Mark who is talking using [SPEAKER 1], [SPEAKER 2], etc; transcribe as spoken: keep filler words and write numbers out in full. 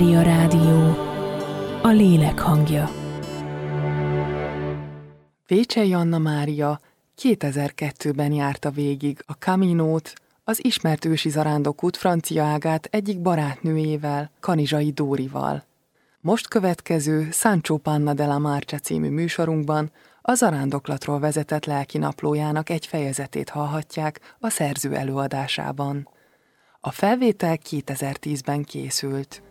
[SPEAKER 1] A Rádió, a lélek hangja.
[SPEAKER 2] Vécsey Anna Mária kétezer-kettőben járta végig a Caminót, az ismert ősi zarándokút francia ágát egyik barátnőjével, Kanizsai Dórival. Most következő Sancho Panna della Marcia című műsorunkban a zarándoklatról vezetett lelkinaplójának egy fejezetét hallhatják a szerző előadásában. A felvétel kétezer-tízben készült.